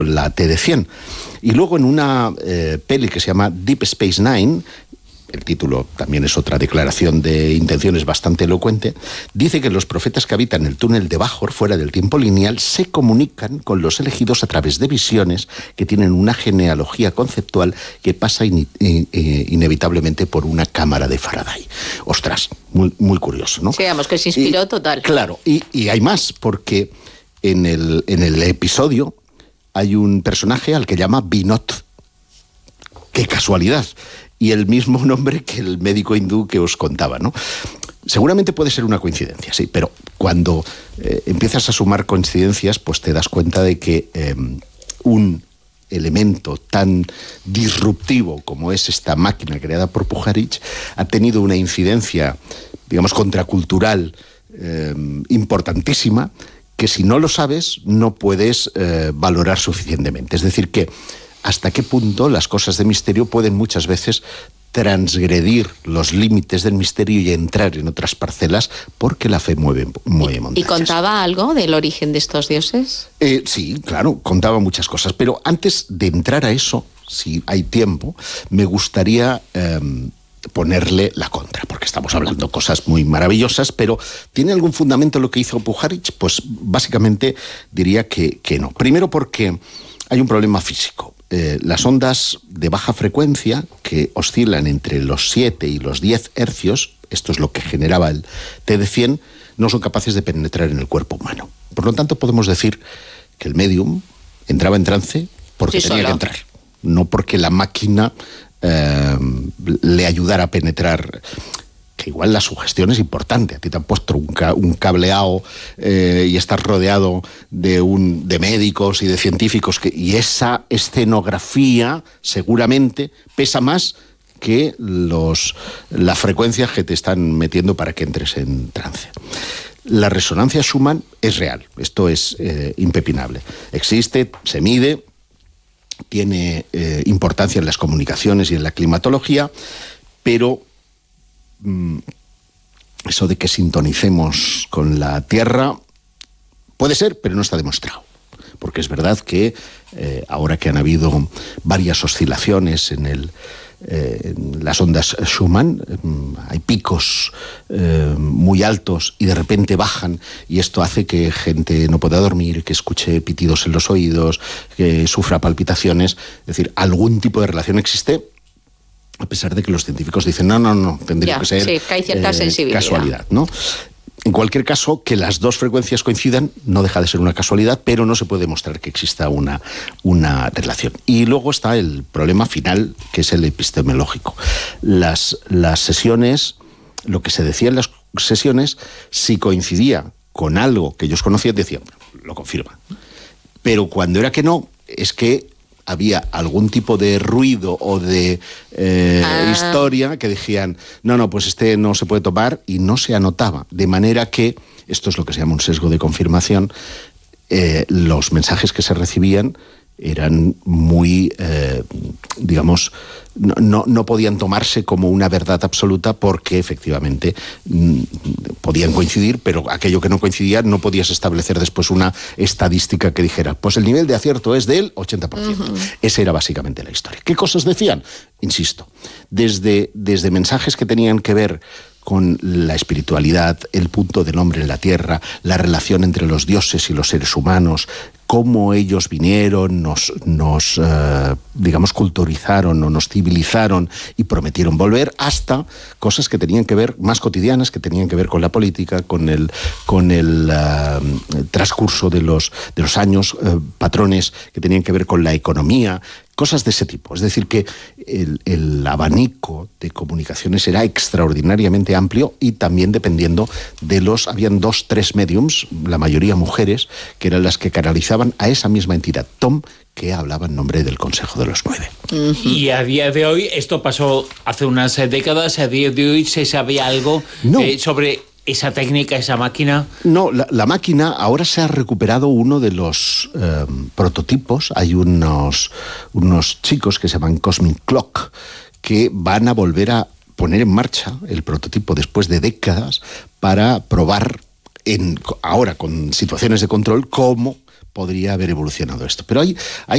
la TD-100. Y luego en una peli que se llama Deep Space Nine, el título también es otra declaración de intenciones bastante elocuente, dice que los profetas que habitan el túnel de Bajor, fuera del tiempo lineal, se comunican con los elegidos a través de visiones que tienen una genealogía conceptual que pasa inevitablemente por una cámara de Faraday. Ostras, muy, muy curioso, ¿no? Sí, digamos que se inspiró total. Claro, y hay más, porque en el episodio hay un personaje al que llama Binod. ¡Qué casualidad! Y el mismo nombre que el médico hindú que os contaba, ¿no? Seguramente puede ser una coincidencia, sí, pero cuando empiezas a sumar coincidencias, pues te das cuenta de que un elemento tan disruptivo como es esta máquina creada por Puharich ha tenido una incidencia, digamos, contracultural importantísima, que si no lo sabes no puedes valorar suficientemente. Es decir, que hasta qué punto las cosas de misterio pueden muchas veces transgredir los límites del misterio y entrar en otras parcelas, porque la fe mueve montañas. ¿Y contaba algo del origen de estos dioses? Sí, claro, contaba muchas cosas, pero antes de entrar a eso, si hay tiempo, me gustaría ponerle la contra, porque estamos hablando de cosas muy maravillosas, pero ¿tiene algún fundamento lo que hizo Puharich? Pues básicamente diría que no. Primero porque hay un problema físico. Las ondas de baja frecuencia, que oscilan entre los 7 y los 10 hercios, esto es lo que generaba el TD-100, no son capaces de penetrar en el cuerpo humano. Por lo tanto, podemos decir que el medium entraba en trance porque tenía que entrar, no porque la máquina le ayudara a penetrar. Que igual la sugestión es importante. A ti te han puesto un cableado y estás rodeado de médicos y de científicos, y esa escenografía seguramente pesa más que las frecuencias que te están metiendo para que entres en trance. La resonancia Schumann es real, esto es impepinable. Existe, se mide, tiene importancia en las comunicaciones y en la climatología, pero eso de que sintonicemos con la Tierra puede ser, pero no está demostrado. Porque es verdad que ahora que han habido varias oscilaciones en las ondas Schumann, hay picos muy altos y de repente bajan, y esto hace que gente no pueda dormir, que escuche pitidos en los oídos, que sufra palpitaciones. Es decir, algún tipo de relación existe, a pesar de que los científicos dicen no, tendría que ser que hay cierta sensibilidad. Casualidad, ¿no? En cualquier caso, que las dos frecuencias coincidan no deja de ser una casualidad, pero no se puede demostrar que exista una relación. Y luego está el problema final, que es el epistemológico. Las sesiones, lo que se decía en las sesiones, si coincidía con algo que ellos conocían, decían, lo confirma. Pero cuando era que no, es que había algún tipo de ruido o de historia que decían, no, pues este no se puede tomar, y no se anotaba. De manera que, esto es lo que se llama un sesgo de confirmación, los mensajes que se recibían eran muy, digamos, no podían tomarse como una verdad absoluta, porque efectivamente podían coincidir, pero aquello que no coincidía no podías establecer después una estadística que dijera, pues el nivel de acierto es del 80%. Esa era básicamente la historia. ¿Qué cosas decían? Insisto, desde mensajes que tenían que ver con la espiritualidad, el punto del hombre en la tierra, la relación entre los dioses y los seres humanos, cómo ellos vinieron, nos digamos, culturizaron o nos civilizaron y prometieron volver, hasta cosas que tenían que ver, más cotidianas, que tenían que ver con la política, con el transcurso de los años, patrones que tenían que ver con la economía, cosas de ese tipo. Es decir, que el abanico de comunicaciones era extraordinariamente amplio, y también dependiendo habían 2, 3 mediums, la mayoría mujeres, que eran las que canalizaban a esa misma entidad, Tom, que hablaba en nombre del Consejo de los 9. Y a día de hoy, esto pasó hace unas décadas, a día de hoy se sabe algo sobre esa técnica, esa máquina. No, la máquina, ahora se ha recuperado uno de los prototipos. Hay unos chicos que se llaman Cosmic Clock, que van a volver a poner en marcha el prototipo después de décadas para probar ahora con situaciones de control cómo podría haber evolucionado esto. Pero hay